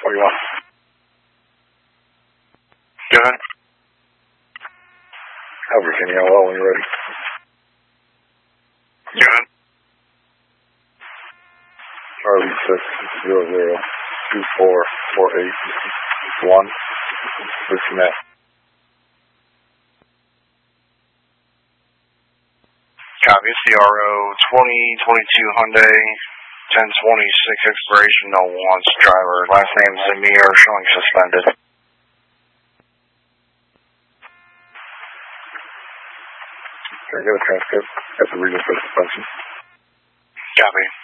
What do you want? Go ahead. Over, can you yell well when you're ready? Go ahead. Charlie 600-2448-1. Listen that. Copy. CRO 2022 Hyundai 1026 expiration, no wants driver. Last name Zamir, showing suspended. Can I get a transcript? Have to read it for suspension. Copy.